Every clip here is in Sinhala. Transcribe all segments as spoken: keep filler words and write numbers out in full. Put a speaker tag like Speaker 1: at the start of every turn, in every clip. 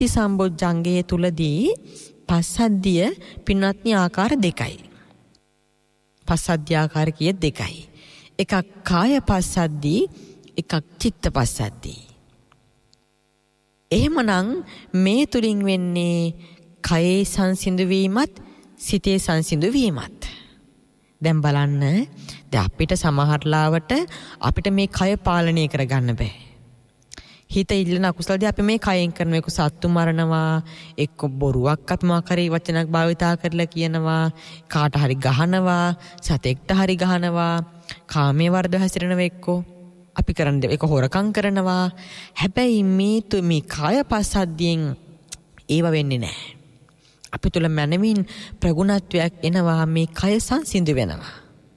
Speaker 1: සම්බොජ්ජංගයේ තුලදී පස්සද්ධිය පින්වත්නි ආකාර දෙකයි. පස්සද්ධිය ආකාර කිය දෙකයි. එකක් කාය පස්සද්ධි, එකක් චිත්ත පස්සද්ධි. එහෙමනම් මේ තුලින් වෙන්නේ කයේ සංසිඳු වීමත් සිතේ සංසිඳු වීමත්. දැන් බලන්න, දැන් අපිට සමහර ලාවට අපිට මේ කය පාලනය කරගන්න බෑ. හිත ඉල්ලන අකුසලදී අපි මේ කයෙන් කරන එක සත්තු මරනවා, එක්ක බොරුවක් අපි මාකරේ වචනක් භාවිතා කරලා කියනවා, කාට හරි ගහනවා, සතෙක්ට හරි ගහනවා, කාමයේ වර්ධ හැසිරෙනවා, එක්කෝ අපි කරන්නේ ඒක හොරකම් කරනවා. හැබැයි මේ තු මේ කාය පස්සද්ධියෙන් ඒව වෙන්නේ නැහැ. අපි තුල මනමින් ප්‍රගුණත්වයක් එනවා, මේ කය සංසිඳු වෙනවා.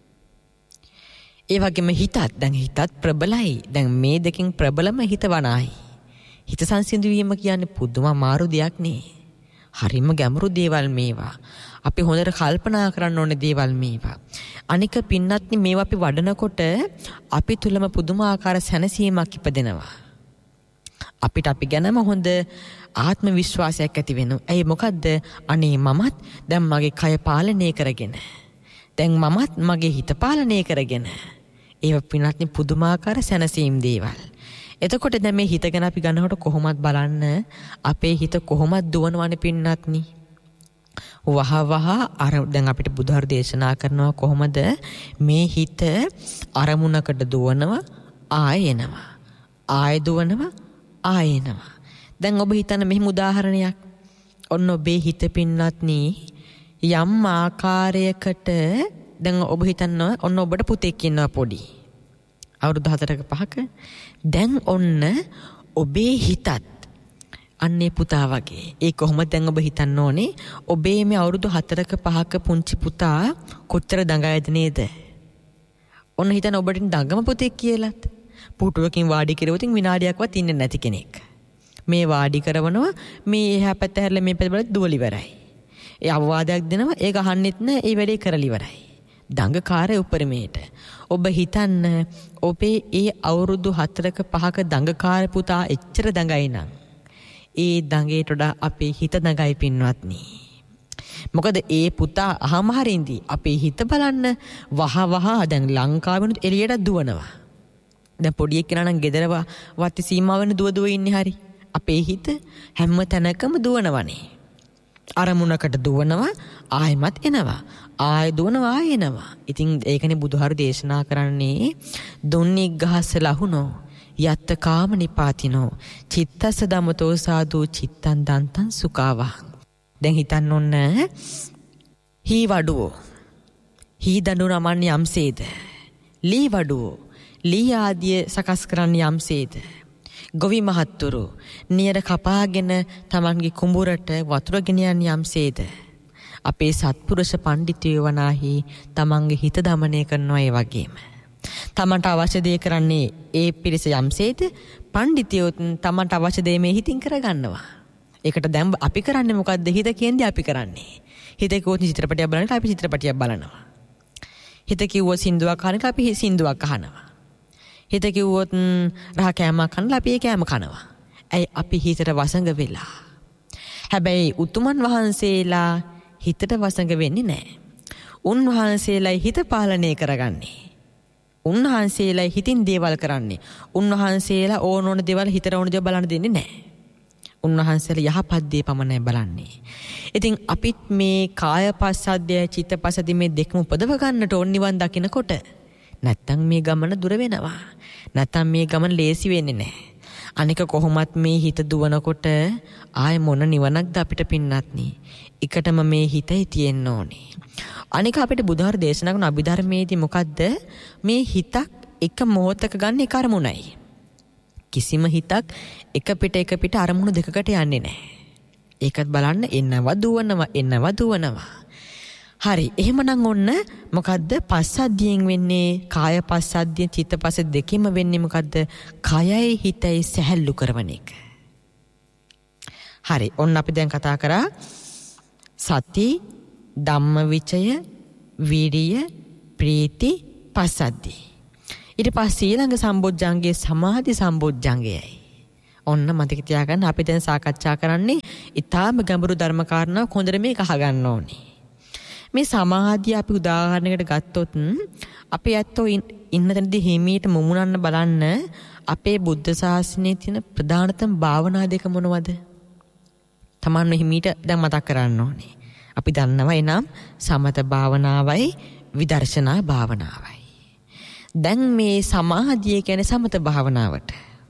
Speaker 1: ඒ වගේම හිතත් දැන් හිතත් ප්‍රබලයි. දැන් මේ දෙකෙන් ප්‍රබලම හිත වනායි. හිත සංසිඳු වීම කියන්නේ පුදුම අමාරු දෙයක් නේ. හරිම ගැඹුරු දේවල් මේවා. අපි හොඳට කල්පනා කරන්න ඕනේ දේවල් මේවා. අනික පින්නත්නි මේවා අපි වඩනකොට අපි තුලම පුදුමාකාර සැනසීමක් ඉපදෙනවා. අපිට අපි ගැනම හොඳ ආත්ම විශ්වාසයක් ඇති වෙනවා. ඒ මොකද්ද? අනේ මමත් දැන් මගේ කය පාලනය කරගෙන, දැන් මමත් මගේ හිත පාලනය කරගෙන. ඒව පින්වත්නි පුදුමාකාර සැනසීම් දේවල්. එතකොට දැන් මේ හිත ගැන අපි ගන්නකොට කොහොමද බලන්න අපේ හිත කොහොමද දුවනවනේ පින්වත්නි. වහ වහ අර දැන් අපිට බුදුහාර දේශනා කරනවා කොහොමද මේ හිත අරමුණකට දුවනවා, ආය එනවා, ආය දුවනවා, ආය එනවා. දැන් ඔබ හිතන්න මෙහිම උදාහරණයක්. ඔන්න ඔබේ හිත පින්වත්නි යම් ආකාරයකට දැන් ඔබ හිතනවා ඔන්න ඔබට පුතෙක් ඉන්නවා පොඩි. අවුරුදු හතරක පහක. දැන් ඔන්න ඔබේ හිතත් අන්නේ පුතා වගේ. ඒ කොහොමද දැන් ඔබ හිතන්න ඕනේ ඔබේ මේ අවුරුදු හතරක පහක පුංචි පුතා කොච්චර දඟයිද නේද? ඔන්න හිතන්න ඔබට දඟම පුතෙක් කියලාත්. පුටුවකින් වාඩි කෙරුවොත් විනාඩියක්වත් ඉන්නේ නැති කෙනෙක්. මේ වාඩි කරවනවා, මේ එහා පැත්ත හැරලා මේ පැත්ත බලද්දි දුවලි ඉවරයි. ඒ අවවාදයක් දෙනවා, ඒක අහන්නෙත් නෑ, ඒ වැඩේ කරලි ඉවරයි. දඟකාරය උපරිමයට. ඔබ හිතන්න ඔබේ ඒ අවුරුදු හතරක පහක දඟකාර පුතා එච්චර දඟයි නම් ඒ දඟේට වඩා අපේ හිත දඟයි පින්වත්නි. මොකද ඒ පුතා අහම හරින්දී අපේ හිත බලන්න වහ වහ දැන් ලංකාවෙනුත් එළියට දුවනවා. දැන් පොඩි එක්කෙනා නම් ගෙදර වත්ති සීමාවෙන් දුව දුව ඉන්නේ හරි. අපේ හිත හැම තැනකම දුවනවනේ. අරමුණකට දුවනවා, ආයෙමත් එනවා, ආයෙ දුවනවා, ආයෙ එනවා. ඉතින් ඒකනේ බුදුහාරු දේශනා කරන්නේ දුන්නි ගහස ලහුනෝ යත්ත කාම නිපාතිනෝ චිත්තස දමතෝ සාදු චිත්තං දන්තං සුඛාවා. දැන් හිතන්න ඕන හී වඩුවෝ හී දඬු රමන්නේ යම්සේද, ලී වඩුවෝ ලී ආදිය සකස් කරන්නේ යම්සේද, ගොවි මහත්තුරු නියර කපාගෙන තමන්ගේ කුඹුරට වතුර ගෙන යන්නේ යම්සේද, අපේ සත්පුරුෂ පඬිතුයෝ වනාහි තමන්ගේ හිත දමනය කරනවා. ඒ වගේම තමන්ට අවශ්‍ය දේ කරන්නේ ඒ පිරිස යම්සේද, පඬිතුයෝ තමන්ට අවශ්‍ය දේ මේ හිතින් කරගන්නවා. ඒකට දැන් අපි කරන්නේ මොකද්ද? හිත කියන්නේ අපි කරන්නේ. හිත කිව්වොත් චිත්‍රපටයක් බලන්න අපි චිත්‍රපටයක් බලනවා. හිත කිව්වොත් සින්දුවක් අහන්න අපි සින්දුවක් අහනවා. හිත කිව්වොත් රහ කෑමක් කනවා අපි ඒ කෑම කනවා. ඇයි? අපි හිතට වසඟ වෙලා. හැබැයි උතුමන් වහන්සේලා හිතට වසඟ වෙන්නේ නැහැ. උන්වහන්සේලා හිත පාලනය කරගන්නේ. උන්වහන්සේලා හිතින් දේවල් කරන්නේ. උන්වහන්සේලා ඕන ඕන දේවල් හිතට ඕන දේවල් බලන්න දෙන්නේ නැහැ. උන්වහන්සේලා යහපත් දේ පමණයි බලන්නේ. ඉතින් අපිත් මේ කාය පස්සද්ධිය, චිත්ත පස්සද්ධිය මේ දෙකම උපදව ගන්නට ඕන නිවන් දකින්නකොට. නැත්තම් මේ ගමන දුර වෙනවා. නැත්තම් මේ ගමන ලේසි වෙන්නේ නැහැ. අනික කොහොමත් මේ හිත දුවනකොට ආය මොන නිවනක්ද අපිට පින්නත්නි. එකටම මේ හිතේ තියෙන්න ඕනේ. අනික අපිට බුදුහාර දේශනා කරන අභිධර්මයේදී මොකද්ද? මේ හිතක් එක මොහොතක ගන්න එක අරමුණයි. කිසිම හිතක් එක පිට එක පිට අරමුණු දෙකකට යන්නේ නැහැ. ඒකත් බලන්න එනවා දුවනවා එනවා දුවනවා. හරි. එහෙමනම් ඔන්න මොකද්ද පස්සද්ධියෙන් වෙන්නේ? කාය පස්සද්ධිය, චිත්ත පස්සද්ධිය දෙකෙම වෙන්නේ මොකද්ද? කයයි හිතයි සැහැල්ලු කරන එක. හරි. ඔන්න අපි දැන් කතා කරා සති, ධම්මවිචය, වීරිය, ප්‍රීති, පස්සද්ධි. ඊට පස්සේ ඊළඟ සම්බොජ්ජංගයේ සමාධි සම්බොජ්ජංගයයි. ඔන්න මතක තියාගන්න අපි දැන් සාකච්ඡා කරන්නේ ඊටාම ගැඹුරු ධර්ම කාරණා හොඳට මේක අහගන්න ඕනේ. මේ සමාධිය අපි උදාහරණයකට ගත්තොත් අපි ඇත්තෝ ඉන්න තැනදී හිමීට මුමුණන්න බලන්න අපේ බුද්ධ ශාසනයේ තියෙන ප්‍රධානතම භාවනා දෙක මොනවද? තමන් හිමීට දැන් මතක් කරන්න ඕනේ. අපි දන්නවා එනම් සමත භාවනාවයි විදර්ශනා භාවනාවයි. දැන් මේ සමාධිය කියන්නේ සමත භාවනාවට.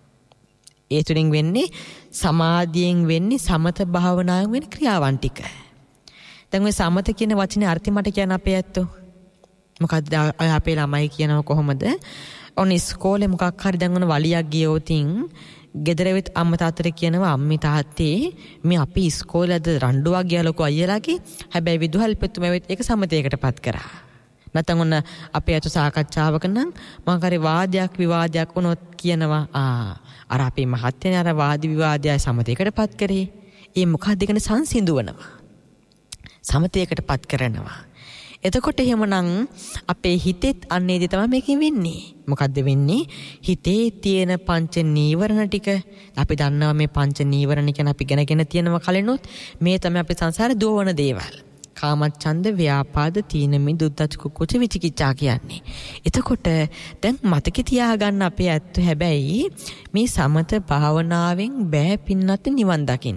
Speaker 1: ඒ තුලින් වෙන්නේ සමාධියෙන් වෙන්නේ සමත භාවනාවෙන් වෙන ක්‍රියාවන් ටික. දැන් මේ සමත කියන වචනේ අර්ථය මට කියන්න අපේ ඇත්තෝ. මොකද්ද අපේ ළමයි කියනවා කොහොමද? ඔන්න ඉස්කෝලේ මොකක් හරි දැන් ඔන්න වලියක් ගියොතින් ගෙදරවිත් අම්මා තාත්තට කියනවා අම්මි තාත්තේ මේ අපි ඉස්කෝලේ අද රණ්ඩුවක් ගියා ලොකු අයියලාගේ. හැබැයි විදුහල්පතිතුමාවෙත් ඒක සමතයකටපත් කරා. නැත්නම් ඔන්න අපේ අත සාකච්ඡාවක නම් මම කරේ වාදයක් විවාදයක් වුණොත් කියනවා ආ අර අපේ මහත්යනේ අර වාදි විවාදයයි සමතයකටපත් කරේ. ඒ මොකක්ද කියන සංසිඳුවනවා. සමතයකටපත් කරනවා. එතකොට එහෙමනම් අපේ හිතෙත් අන්නේදී තමයි මේකෙන් වෙන්නේ. මොකද්ද වෙන්නේ? හිතේ තියෙන පංච නීවරණ ටික අපි දන්නවා මේ පංච නීවරණ කියන අපි ගැනගෙන තියෙනවා කලිනුත් මේ තමයි අපේ සංසාරේ දුවවන දේවල්. කාමච්ඡන්ද, ව්‍යාපාද, තීන මිද්ද, උද්ධච්ච කුච්ච විචිකිච්ඡා කියන්නේ. එතකොට දැන් මතක තියාගන්න අපේ ඇත්ත හැබැයි මේ සමත භාවනාවෙන් බෑ පින්නත් නිවන් දකින්න.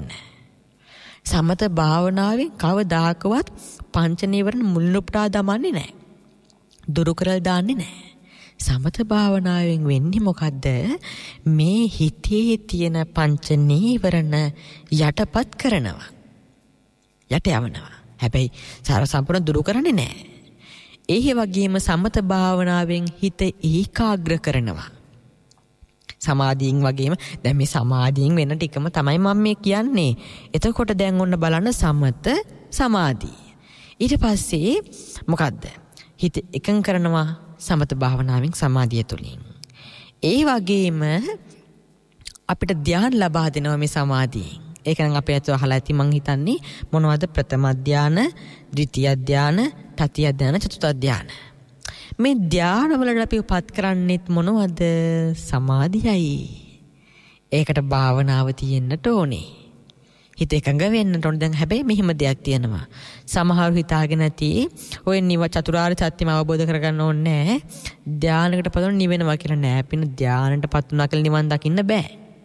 Speaker 1: සමත භාවනාවෙන් කවදාකවත් පංච නීවරණ මුල්නුප්ටා දමන්නේ නැහැ. දුරු කරලා දාන්නේ නැහැ. සමත භාවනාවෙන් වෙන්නේ මොකද්ද? මේ හිතේ තියෙන පංච නීවරණ යටපත් කරනවා. යට යවනවා. හැබැයි සාර සම්පූර්ණ දුරු කරන්නේ නැහැ. ඒ වගේම සමත භාවනාවෙන් හිත ඒකාග්‍ර කරනවා. සමාධියෙන් වගේම දැන් මේ සමාධියෙන් වෙන ටිකම තමයි මම මේ කියන්නේ. එතකොට දැන් ඔන්න බලන්න සමත සමාධි. ඊට පස්සේ මොකද්ද? හිත එකඟ කරනවා සමත භාවනාවෙන් සමාධිය තුලින්. ඒ වගේම අපිට ධ්‍යාන ලබා දෙනවා මේ සමාධියෙන්. ඒක නම් අපේ අත අහලා ඇති මං හිතන්නේ මොනවද ප්‍රථම ධ්‍යාන, ද්විතීය ධ්‍යාන, තතිය ධ්‍යාන, චතුර්ථ ධ්‍යාන. මේ ධ්‍යාන වලට අපි උපත් කරන්නේත් මොනවද? සමාධියයි. ඒකට භාවනාව තියෙන්නට ඕනේ. හිත එකඟ වෙන්නට ඕනේ. දැන් හැබැයි මෙහෙම දෙයක් තියෙනවා. සමහරව හිතාගෙන නැති ඔය නිව චතුරාර්ය සත්‍යම අවබෝධ කරගන්න ඕනේ නැහැ. ධ්‍යානකට පදවන නිවෙනවා කියලා නෑ. පින ධ්‍යානටපත් වුණා කියලා නිවන් දකින්න බෑ.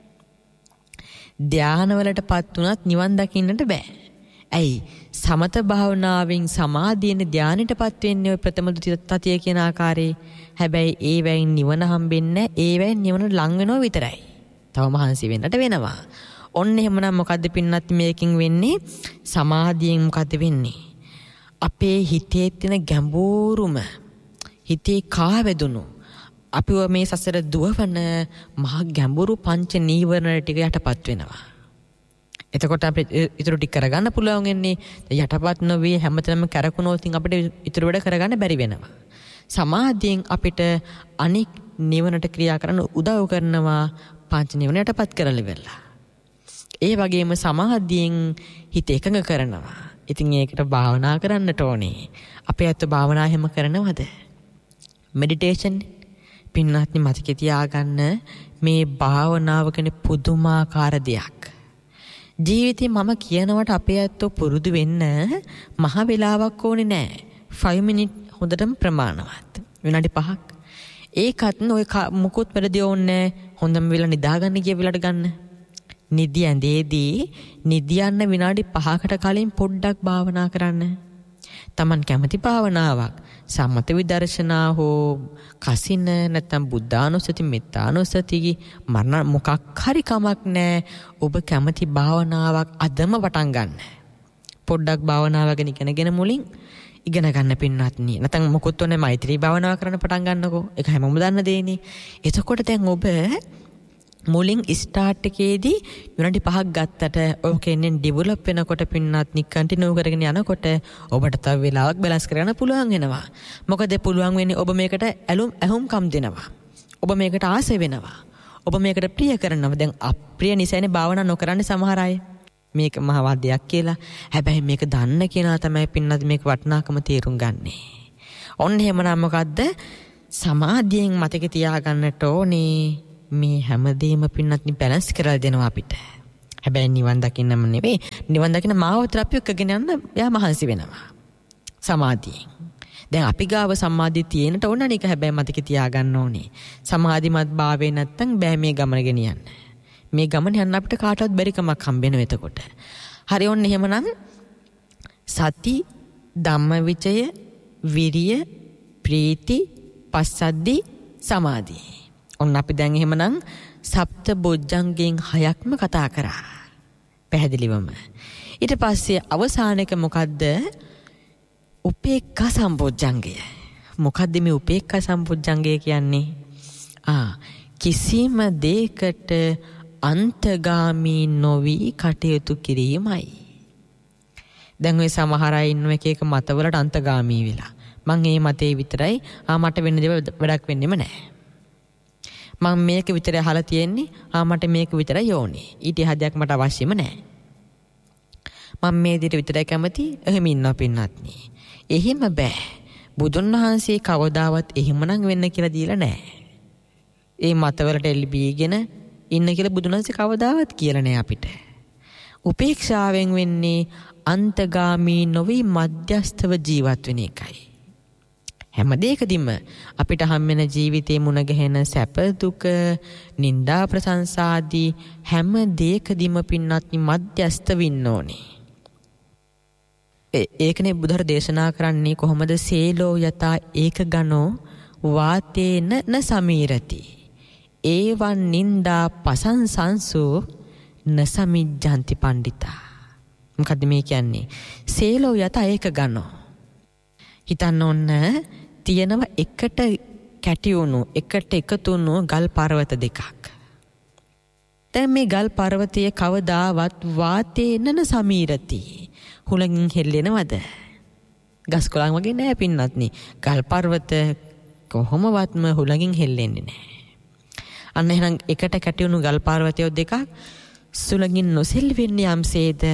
Speaker 1: ධ්‍යානවලටපත් වුණත් නිවන් දකින්නට බෑ. ඇයි? සමත භාවනාවෙන් සමාධියෙන් ධ්‍යානෙටපත් වෙන්නේ ඔය ප්‍රථම තතිය කියන ආකාරයේ. හැබැයි ඒ වෙයින් නිවන හම්බෙන්නේ නැහැ. ඒ වෙයින් නිවන ලං වෙනව විතරයි. තව මහන්සි වෙන්නට වෙනවා. ඔන්න එහෙමනම් මොකද්ද පින්නත් මේකෙන් වෙන්නේ? සමාධියෙන් මොකද්ද වෙන්නේ? අපේ හිතේ තියෙන ගැඹුරුම හිතේ කාවැදුණු අපිව මේ සසර දුවවන මහ ගැඹුරු පංච නීවරණ ටික යටපත් වෙනවා. එතකොට අපිට ඊටු ටික කරගන්න පුළුවන් වෙන්නේ යටපත් නොවේ හැමතැනම කරකුණොත් අපිට ඊටු වැඩ කරගන්න බැරි වෙනවා. සමාධියෙන් අපිට අනික් නිවනට ක්‍රියා කරන්න උදව් කරනවා පංච නිවන යටපත් කරලා වෙලා. ඒ වගේම සමාධියෙන් හිත එකඟ කරනවා. ඉතින් ඒකට භාවනා කරන්නට ඕනේ. අපේ අත භාවනා හැම කරනවද? මෙඩිටේෂන් පින්නත්නි මතක තියාගන්න මේ භාවනාව කියන්නේ පුදුමාකාර දෙයක්. ජීවිතේ මම කියනවට අපේ ඇත්තෝ පුරුදු වෙන්න මහ වෙලාවක් ඕනේ නැහැ. පහ මිනිත් හොඳටම ප්‍රමාණවත්. විනාඩි පහක්. ඒකත් ඔය මුකුත් වැඩි ඕනේ හොඳම වෙලා නිදාගන්න කිය වෙලට ගන්න. නිදි ඇඳේදී නිදියන්න විනාඩි පහකට කලින් පොඩ්ඩක් භාවනා කරන්න. Taman කැමති භාවනාවක් සම්මත විදර්ශනා හෝ කසින නැත්නම් බුද්ධානුස්සති මෙත්තානුස්සති මරණ මොකක් හරි කමක් නැහැ. ඔබ කැමති භාවනාවක් අදම පටන් ගන්න. පොඩ්ඩක් භාවනාව ගැන ඉගෙනගෙන මුලින් ඉගෙන ගන්න පින්නත්නි. නැත්නම් මොකොත් ඔන්නේ මෛත්‍රී භාවනාව කරන්න පටන් ගන්නකෝ. ඒක හැමෝම දන්න දෙන්නේ. එතකොට දැන් ඔබ මුලින් ස්ටාර්ට් එකේදී විනාඩි පහක් ගත්තට ඔය කියන්නේ ඩෙවලොප් වෙනකොට පින්නත්නි කන්ටිනියු කරගෙන යනකොට ඔබට තව වෙලාවක් බැලන්ස් කරගන්න පුළුවන් වෙනවා. මොකද පුළුවන් වෙන්නේ ඔබ මේකට ඇලුම් ඇහුම්කම් දෙනවා. ඔබ මේකට ආසය වෙනවා. ඔබ මේකට ප්‍රිය කරනවා. දැන් අප්‍රිය නිසානේ භාවනා නොකරන්නේ සමහර අය. මේක මහා දෙයක් කියලා. හැබැයි මේක දන්න කෙනා තමයි පින්නත් මේක වටිනාකම තේරුම් ගන්නෙ. ඔන්න එහෙමනම් මොකද්ද? සමාධියෙන් මතක තියාගන්නට ඕනේ මේ හැමදේම පින්නත්නි බැලන්ස් කරලා දෙනවා අපිට. හැබැයි නිවන් දකින්නම නෙවෙයි, නිවන් දකින්න මාවතර අපි එක්කගෙන යන්න එයා මහන්සි වෙනවා. සමාධියෙන්. දැන් අපි ගාව සමාධිය තියෙනට ඕන නේ. ඒක හැබැයි මතක තියාගන්න ඕනේ. සමාධිමත් භාවය නැත්තම් බෑ මේ ගමන ගෙනියන්න. මේ ගමන යන්න අපිට කාටවත් බැරි කමක් හම්බෙනවා එතකොට. හරි ඔන්න එහෙමනම් සති, ධම්මවිචය, විරිය, ප්‍රීති, පස්සද්ධි, සමාධි. ඔන්න අපි දැන් එහෙමනම් සප්ත බොජ්ජංගයෙන් හයක්ම කතා කරා. පැහැදිලිවම. ඊට පස්සේ අවසානයක මොකද්ද? උපේක්ඛා සම්බොජ්ජංගය. මොකද්ද මේ උපේක්ඛා සම්බොජ්ජංගය කියන්නේ? ආ කිසිම දෙයකට අන්තගාමී නොවි කටයුතු කිරීමයි. දැන් ඔය සමහර අය ඉන්න එක එක මතවලට අන්තගාමී වෙලා. මං මේ මතේ විතරයි ආ මට වෙන දේ වැඩක් වෙන්නෙම නැහැ. මං මේක විතරයි අහලා තියෙන්නේ. ආ මට මේක විතරයි ඕනේ. ඊට එහා මට අවශ්‍යම නැහැ. මම මේ දෙයට විතරයි කැමති. එහෙම ඉන්නවා පින්නත්නි. එහෙම බෑ. බුදුන් වහන්සේ කවදාවත් එහෙමනම් වෙන්න කියලා දීලා නැහැ. ඒ මතවලට එල්බීගෙන ඉන්න කියලා බුදුන් වහන්සේ කවදාවත් කියලා නැහැ අපිට. උපේක්ෂාවෙන් වෙන්නේ අන්තගාමී නොවි මධ්‍යස්ථව ජීවත් වෙන එකයි. හැම දෙයකදීම අපිට හම්බෙන ජීවිතේ මුණ ගැහෙන සැප දුක, නිന്ദා ප්‍රශංසා ආදී හැම දෙයකදීම පින්නත්නි මධ්‍යස්ථ වෙන්න ඕනේ. ඒකනේ බුදුහර දේශනා කරන්නේ කොහොමද? සේලෝ යතා ඒක ගනෝ වාතේන න සමීරති. ඒවන් නිന്ദා පසංසංසු න සමිජ්ජන්ති පණ්ඩිතා. මොකද්ද මේ කියන්නේ? සේලෝ යතා ඒක ගනෝ. හිතන්න ඕන තියෙනවා එකට කැටි වුණු එකට එකතු වුණු ගල් පර්වත දෙකක්. දැන් මේ ගල් පර්වතයේ කවදාවත් වාතේන න සමීරති. හුලඟින් හෙල්ලෙනවද? ගස් කොළන් වගේ නෑ පින්නත්නි. ගල් පර්වත කොහොමවත්ම හුලඟින් හෙල්ලෙන්නේ නෑ. අන්න එහෙනම් එකට කැටි වුණු ගල් පර්වතය දෙකක් සුලඟින් නොසෙල්වෙන්නේ යම්සේද?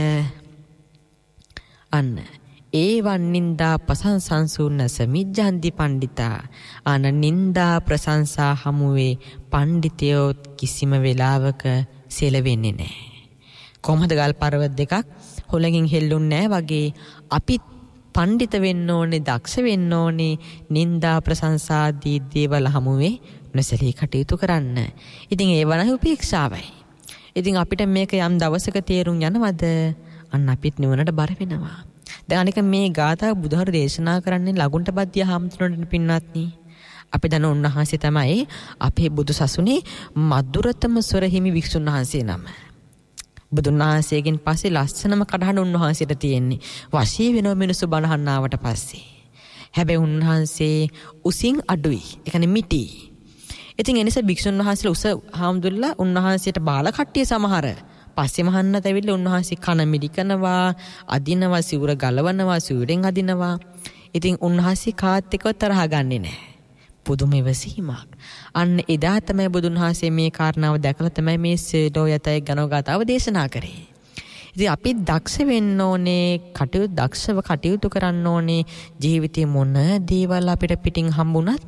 Speaker 1: අන්න ඒවන් නිന്ദා පසංසංසුන්න සමිජ්ජන්ති පණ්ඩිතා. අන නිന്ദා ප්‍රශංසා හමුවේ පණ්ඩිතයෝ කිසිම වෙලාවක සෙලවෙන්නේ නෑ. කොහොමද ගල් පර්වත දෙකක් හොලඟින් හෙල්ලුන්නේ නැහැ වගේ අපිත් පඬිත වෙන්න ඕනේ, දක්ෂ වෙන්න ඕනේ, නිന്ദා ප්‍රශංසා ආදී දේවල් හමුවේ නොසලී කටයුතු කරන්න. ඉතින් ඒව නම් උපේක්ෂාවයි. ඉතින් අපිට මේක යම් දවසක තේරුම් යනවද? අන්න අපිත් නිවනට බර වෙනවා. දැන් අනික මේ ගාථා බුදුහාර දේශනා කරන්නේ ලගුන්ට බද්දිය හාමුදුරන්ට පින්නත්නි. අපි දන්න උන්වහන්සේ තමයි අපේ බුදු සසුනේ මధుරතම සොර හිමි වික්ෂුන් වහන්සේ නම. බුදුන් වහන්සේගෙන් පස්සේ ලස්සනම කඩහඬ උන්වහන්සේට තියෙන්නේ. වශී වෙනව මිනිස්සු බණහන්න ආවට පස්සේ. හැබැයි උන්වහන්සේ උසින් අඩුයි. ඒ කියන්නේ මිටි. ඉතින් ඒ නිසා භික්ෂුන් වහන්සේලා උස හාමුදුරුවෝ උන්වහන්සේට බාල කට්ටිය සමහර පස්සේ මහන්නත් ඇවිල්ලා උන්වහන්සේ කන මිදිකනවා, අදිනවා, සිවුර ගලවනවා, සිවුරෙන් අදිනවා. ඉතින් උන්වහන්සේ කාත් එක්ක තරහ ගන්නෙ නැහැ. පුදුම ඉවසීමක්. අන්න එදා තමයි බුදුන් වහන්සේ මේ කාරණාව දැකලා තමයි මේ සේලෝ යතයි ගනෝ ගාතාව දේශනා කරේ. ඉතින් අපි දක්ෂ වෙන්න ඕනේ, කටයුතු දක්ෂව කටයුතු කරන්න ඕනේ. ජීවිතේ මොන දේවල් අපිට පිටින් හම්බුණත්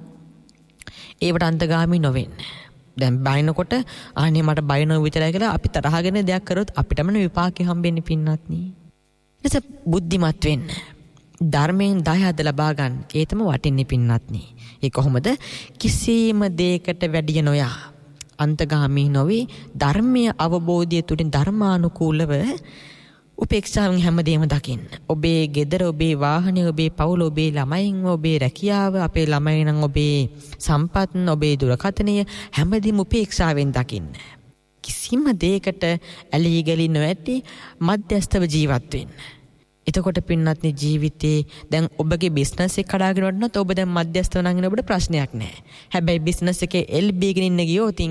Speaker 1: ඒවට අන්තගාමී නොවෙන්න. දැන් බයිනකොට අනේ මට බයිනෝ විතරයි කියලා අපි තරහගෙන දෙයක් කරොත් අපිටම විපාකේ හම්බෙන්නේ පින්නත්නි. ඊට බුද්ධිමත් වෙන්න. ධර්මයෙන් දහයද ලබා ගන්න. ඒ තමයි වටින්නේ පින්නත්නි. ඒ කොහොමද? කිසිම දෙයකට වැඩි නොයා අන්තගාමී නොවි ධර්මීය අවබෝධය තුලින් ධර්මානුකූලව උපේක්ෂාවෙන් හැමදේම දකින්න. ඔබේ ගෙදර, ඔබේ වාහනේ, ඔබේ පවුල, ඔබේ ළමයින්, ඔබේ රැකියාව, අපේ ළමයි නම් ඔබේ සම්පත්, ඔබේ දුරකථනය හැමදේම උපේක්ෂාවෙන් දකින්න. කිසිම දෙයකට ඇලී ගලී නොඇති මධ්‍යස්ථව ජීවත් වෙන්න. එතකොට පින්නත්නි ජීවිතේ දැන් ඔබගේ බිස්නස් එක කඩාගෙන වඩනත් ඔබ දැන් මධ්‍යස්ථව නම් ඉන්න ඔබට ප්‍රශ්නයක් නැහැ. හැබැයි බිස්නස් එකේ එල් බීගෙන ඉන්න ගියොත්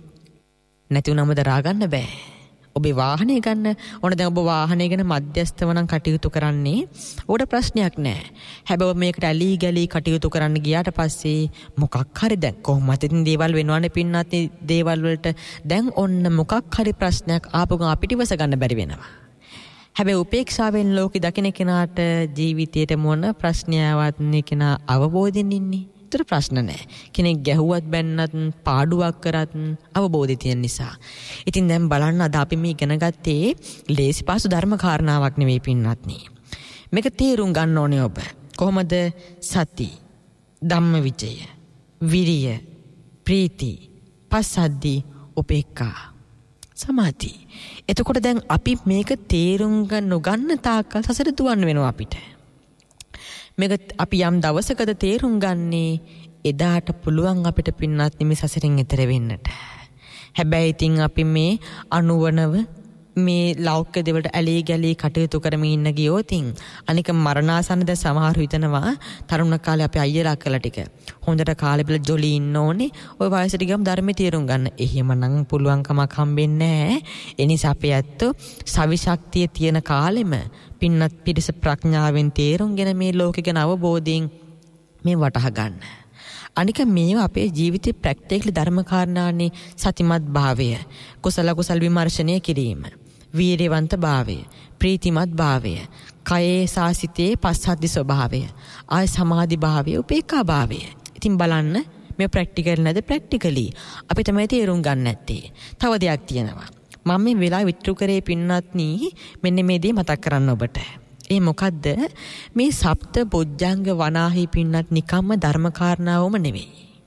Speaker 1: නැති වුණාම දරා ගන්න බෑ. ඔබේ වාහනේ ගන්න ඕන. දැන් ඔබ වාහනේ ගැන මධ්‍යස්ථව නම් කටයුතු කරන්නේ ඔබට ප්‍රශ්නයක් නැහැ. හැබැයි මේකට ඇලී ගලී කටයුතු කරන්න ගියාට පස්සේ මොකක් හරි දැන් කොහොමද ඉතින් දේවල් වෙනවනේ පින්නත්නි. දේවල් වලට දැන් ඔන්න මොකක් හරි ප්‍රශ්නයක් ආපු ගමන් අපිට ඉවස ගන්න බැරි වෙනවා. හැබැයි උපේක්ෂාවෙන් ලෝකෙ දකින කෙනාට ජීවිතේට මොන ප්‍රශ්නයවත් නේ කෙනා අවබෝධයෙන් ඉන්නේ. එච්චර ප්‍රශ්න නැහැ. කෙනෙක් ගැහුවත් බැන්නත් පාඩුවක් කරත් අවබෝධය තියෙන නිසා. ඉතින් දැන් බලන්න අද අපි මේ ඉගෙන ගත්තේ ලේසි පාසු ධර්ම කාරණාවක් නෙවෙයි පින්වත්නි. මේක තේරුම් ගන්න ඕනේ ඔබ. කොහොමද සති, ධම්මවිචය, විරිය, ප්‍රීති, පස්සද්ධි, උපේක්ඛා, සමාධි. එතකොට දැන් අපි මේක තේරුම් ගන්න නොගන්න තාක්කල් සසර දුවන්න වෙනවා අපිට. මේක අපි යම් දවසකද තේරුම් ගන්නේ එදාට පුළුවන් අපිට පින්නත් නිමි සසරින් එතර වෙන්නට. හැබැයි ඉතින් අපි මේ අනුවනව මේ ලෞකික දේවල්ට ඇලී ගැලී කටයුතු කරමින් ඉන්න ගියොතින් අනික මරණාසන්න දැන් සමහර හිතනවා තරුණ කාලේ අපි අයියලා කළා ටික හොඳට කාලේ බල ජොලි ඉන්න ඕනේ ওই වයසට ගියම ධර්මයේ තේරුම් ගන්න. එහෙමනම් පුළුවන් කමක් හම්බෙන්නේ නැහැ. ඒ නිසා අපි ඇත්තෝ සවිශක්තිය තියෙන කාලෙම පින්නත් පිරිස ප්‍රඥාවෙන් තේරුම්ගෙන මේ ලෝකෙ ගැන අවබෝධයෙන් මේ වටහා ගන්න. අනික මේවා අපේ ජීවිතේ ප්‍රැක්ටිකලි ධර්ම කාරණානේ සතිමත් භාවය, කුසල කුසල් විමර්ශනය කිරීම, වීර්යවන්ත භාවය, ප්‍රීතිමත් භාවය, කයේ සාසිතේ පස්සද්ධි ස්වභාවය, ආය සමාධි භාවය, උපේක්ඛා භාවය. ඉතින් බලන්න මේ ප්‍රැක්ටිකල් නැද ප්‍රැක්ටිකලි අපි තමයි තේරුම් ගන්න නැත්තේ. තව දෙයක් තියෙනවා. මම මේ වෙලාව විතර කරේ පින්නත්නි මෙන්න මේ දේ මතක් කරන්න ඔබට. ඒ මොකද්ද? මේ සප්ත බොජ්ජංග වනාහි පින්නත් නිකම්ම ධර්ම කාරණාවම නෙවෙයි.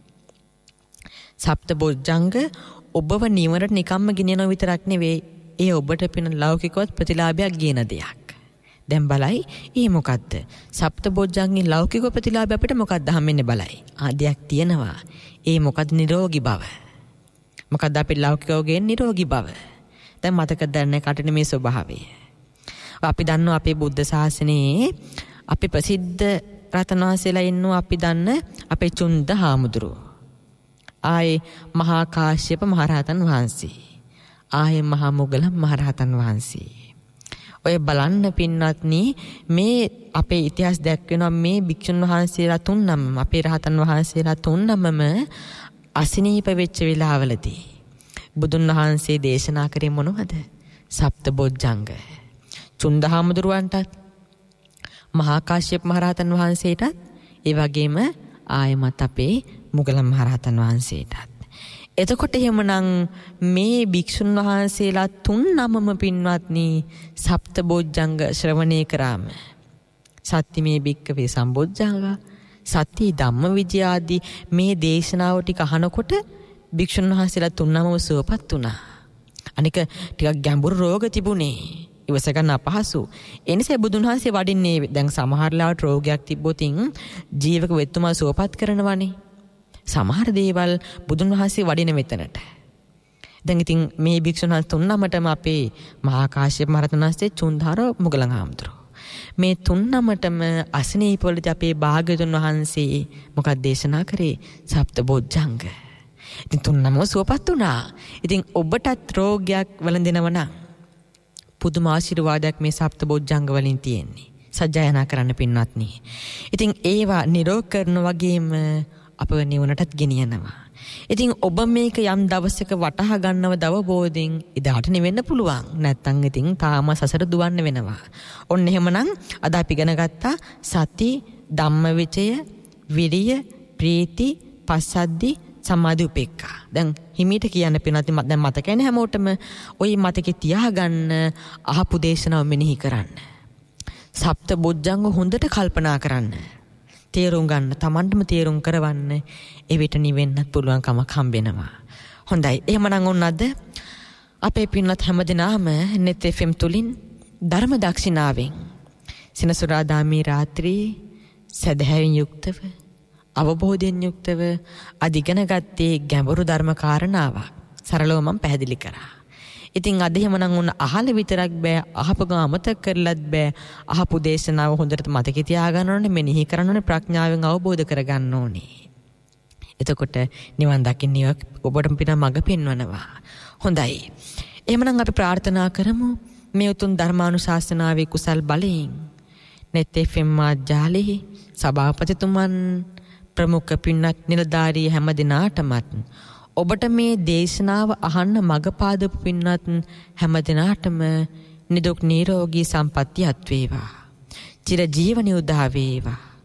Speaker 1: සප්ත බොජ්ජංග ඔබව නිවනට නිකම්ම ගෙනියන විතරක් නෙවෙයි. ඒ ඔබට පින ලෞකිකවත් ප්‍රතිලාභයක් ගේන දෙයක්. දැන් බලයි ඒ මොකද්ද? සප්ත බොජ්ජංගෙන් ලෞකික ප්‍රතිලාභය අපිට මොකක්ද හම්බෙන්නේ බලයි. ආදයක් තියෙනවා. ඒ මොකද්ද? නිරෝගී බව. මොකද්ද අපි ලෞකිකවගෙන් නිරෝගී බව. දැන් මතක දැනන්නේ කටින මේ ස්වභාවය. අපි දන්නවා අපේ බුද්ධ ශාසනයේ අපි ප්‍රසිද්ධ රහතන් වහන්සේලා ඉන්නවා. අපි දන්න අපේ චුන්ද හාමුදුරුවෝ. ආයේ මහා කාශ්‍යප මහරහතන් වහන්සේ. ආයේ මහා මොග්ගලම් මහරහතන් වහන්සේ. ඔය බලන්න පින්වත්නි මේ අපේ ඉතිහාස දැක්වෙනවා මේ භික්ෂුන් වහන්සේලා තුන්නම අපේ රහතන් වහන්සේලා තුන්නමම අසිනීප වෙච්ච වෙලාවලදී බුදුන් වහන්සේ දේශනා කරේ මොනවද? සප්ත බොජ්ජංග. චුන්දහාමුදුරුවන්ටත් මහා කාශ්‍යප මහරහතන් වහන්සේටත් ඒ වගේම ආයමත් අපේ මුගලන් මහරහතන් වහන්සේටත්. එතකොට එහෙමනම් මේ භික්ෂුන් වහන්සේලා තුන් නමම පින්වත්නි සප්ත බොජ්ජංග ශ්‍රවණය කරාම සත්‍තිමේ භික්කවේ සම්බොජ්ජංග සති ධම්මවිජය ආදී මේ දේශනාව ටික අහනකොට භික්ෂුන් වහන්සේලා තුන් නමම සුවපත් වුණා. අනික ටිකක් ගැඹුරු රෝග තිබුණේ. ඉවස ගන්න අපහසු. ඒ නිසා බුදුන් වහන්සේ වඩින්නේ දැන් සමහර ලාවට රෝගයක් තිබ්බොතින් ජීවක වෙතුමා සුවපත් කරනවානේ. සමහර දේවල් බුදුන් වහන්සේ වඩින මෙතනට. දැන් ඉතින් මේ භික්ෂුන් වහන්සේ තුන් නමටම අපේ මහා කාශ්‍යප මහරහතන් වහන්සේ චුන්දහාර මුගලන් හාමුදුරුවෝ. මේ තුන් නමටම අසනීපවලදී අපේ භාග්‍යවතුන් වහන්සේ මොකක්ද දේශනා කරේ? සප්ත බොජ්ජංග. ඉතින් තුන් නම සුවපත් වුණා. ඉතින් ඔබටත් රෝගයක් වළඳිනව නම් පුදුම ආශිර්වාදයක් මේ සප්ත බොජ්ජංග වලින් තියෙන්නේ. සජ්ජායනා කරන්න පින්වත්නි. ඉතින් ඒවා නිරෝධ කරන වගේම අපව නිවනටත් ගෙනියනවා. ඉතින් ඔබ මේක යම් දවසක වටහා ගන්නව දවබෝධෙන් ඉදාට නිවෙන්න පුළුවන්. නැත්තම් ඉතින් තාම සසර දුවන්න වෙනවා. ඔන්න එහෙමනම් අද අපි ඉගෙන ගත්තා සති, ධම්මවිචය, විරිය, ප්‍රීති, පස්සද්ධි, සමාධි, උපේක්ඛා. දැන් හිමීට කියන්න පිනත් දැන් මතකයි නේ හැමෝටම. ওই මතකේ තියාගන්න අහපු දේශනාව මෙනෙහි කරන්න. සප්ත බොජ්ජංග හොඳට කල්පනා කරන්න. තේරුම් ගන්න, Tamanටම තේරුම් කරවන්න. ඒ විට නිවෙන්නත් පුළුවන් කමක් හම්බෙනවා. හොඳයි. එහෙමනම් ඔන්න අද අපේ පින්වත් හැමදෙනාම net එෆ් එම් තුලින් ධර්ම දක්ෂිනාවෙන් සෙනසුරාදා මේ රාත්‍රියේ සදහැවින් යුක්තව අවබෝධයෙන් යුක්තව අධිගන ගත්තේ ගැඹුරු ධර්ම කාරණාවක්. සරලව මම පැහැදිලි කරා. ඉතින් අද එහෙමනම් උන් අහල විතරක් බෑ, අහපු ගම අමතක කරලත් බෑ. අහපු දේශනාව හොඳට මතකේ තියාගන්න ඕනේ, මෙනෙහි කරන්න ඕනේ, ප්‍රඥාවෙන් අවබෝධ කරගන්න ඕනේ. එතකොට නිවන් දකින්න ඔබට පින මඟ පෙන්වනවා. හොඳයි. එහෙමනම් අපි ප්‍රාර්ථනා කරමු මේ උතුම් ධර්මානුශාසනාවේ කුසල් බලයෙන් net එෆ් එම් මාධ්‍යාලයේ සභාපතිතුමන් ප්‍රමුඛ පින්වත් නිලධාරී හැම දිනාටමත් ඔබට මේ දේශනාව අහන්න මඟ පාදපු පින්වත් හැම දිනාටම නිදුක් නිරෝගී සම්පන්නියත් වේවා. චිර ජීවනය උදා වේවා.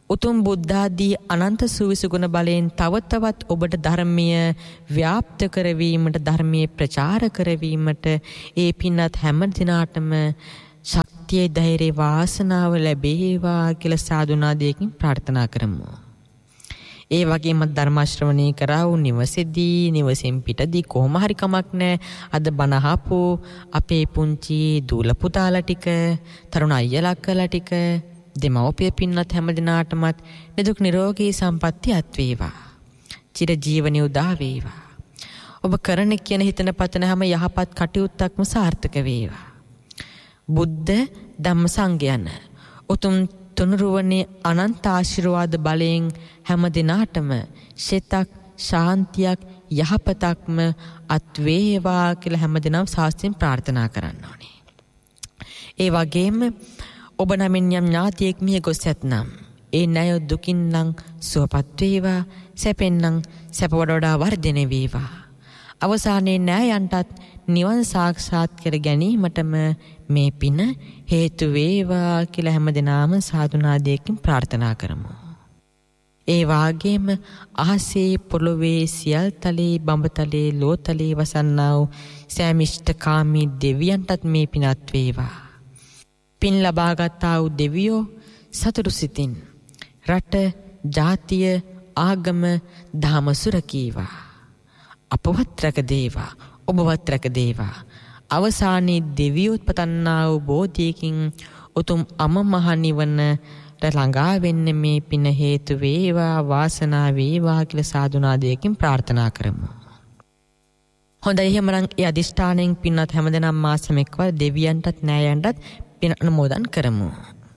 Speaker 1: උතුම් බුද්ධාදී අනන්ත සූවිසි ගුණ බලයෙන් තව තවත් ඔබට ධර්මීය ව්‍යාප්ත කරවීමට ධර්මීය ප්‍රචාර කරවීමට ඒ පින්වත් හැම දිනාටම ශක්තිය ධෛර්ය වාසනාව ලැබේවා කියලා සාදුනාදයකින් ප්‍රාර්ථනා කරමු. ඒ වගේම ධර්ම ශ්‍රවණය කරා වූ නිවසේදී නිවසෙන් පිටදී කොහොම හරි කමක් නැහැ. අද බණ අහපු අපේ පුංචි දූල පුතාලා ටික, තරුණ අයියලා අක්කලා ටික, දෙමව්පිය පින්වත් හැම දිනාටමත් නිදුක් නිරෝගී සම්පන්නිය අත් වේවා. චිර ජීවනය උදා වේවා. ඔබ කරන කියන හිතන පතන හැම යහපත් කටයුත්තක්ම සාර්ථක වේවා. බුද්ධ ධම්ම සංඝයන උතුම් තුනුරුවනේ අනන්ත ආශිර්වාද බලයෙන් හැම දිනාටම ශෙතක් ශාන්තියක් යහපතක්ම අත් වේවා කියලා හැම දිනම සාස්ත්‍යෙන් ප්‍රාර්ථනා කරන්න ඕනේ. ඒ වගේම ඔබ නමින් යම් ඥාතියෙක් මිය ගොස් ඇතනම් ඒ ණය දුකින් නම් සුවපත් වේවා, සැපෙන් නම් සැප වඩා වර්ධනය වේවා. අවසානයේ ණයයන්ටත් නිවන් සාක්ෂාත් කර ගැනීමටම මේ පින හේතු වේවා කියලා හැමදෙනාම සාදුනාදයකින් ප්‍රාර්ථනා කරමු. ඒ වාගේම අහසේ පොළොවේ සියල් තලේ බඹතලේ ලෝතලේ වසන්නා වූ සෑමිෂ්ඨකාමී දෙවියන්ටත් මේ පිනත් වේවා. පින් ලබාගත්තා වූ දෙවියෝ සතුටු සිතින් රට, ජාතිය, ආගම, දහම සුරකීවා. අපවත් රැක දේවා, ඔබවත් රැක දේවා. අවසානයේ දෙවියොත් පතන්නා වූ බෝධියකින් උතුම් අම මහ නිවනට ළඟා වෙන්න මේ පින හේතු වේවා, වාසනාව වේවා කියලා සාදුනාදයකින් ප්‍රාර්ථනා කරමු. හොඳයි, එහෙමනම් ඒ අදිෂ්ඨානයෙන් පින්වත් හැමදෙනාම මාසෙම එක්වර දෙවියන්ටත් නෑයන්ටත් පින අනුමෝදන් කරමු.